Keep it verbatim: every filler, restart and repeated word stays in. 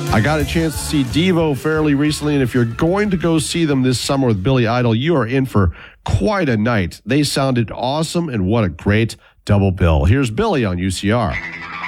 I got a chance to see Devo fairly recently, and if you're going to go see them this summer with Billy Idol, you are in for quite a night. They sounded awesome, and what a great double bill. Here's Billy on U C R.